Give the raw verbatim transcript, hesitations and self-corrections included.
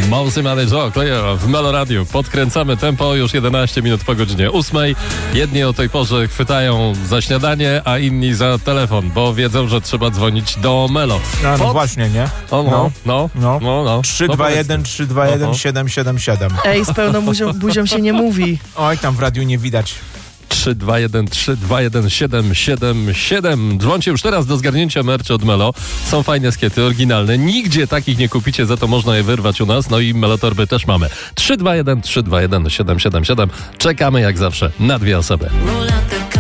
Małsy Manager w Melo Radio. Podkręcamy tempo już jedenaście minut po godzinie ósmej. Jedni o tej porze chwytają za śniadanie, a inni za telefon, bo wiedzą, że trzeba dzwonić do Melo. No, no Pod... właśnie, nie? O, no, no, no, no, no, no. trzy dwa jeden, trzy dwa jeden, siedem siedem siedem. Ej, z pełną buzią, buzią się nie mówi. Oj, tam w radiu nie widać. trzy dwa jeden, trzy dwa jeden, siedem siedem siedem. Dzwońcie już teraz do zgarnięcia merch od Melo. Są fajne skiety, oryginalne. Nigdzie takich nie kupicie, za to można je wyrwać u nas. No i Melotorby też mamy. trzy dwa jeden, trzy dwa jeden, siedem siedem siedem. Czekamy jak zawsze na dwie osoby.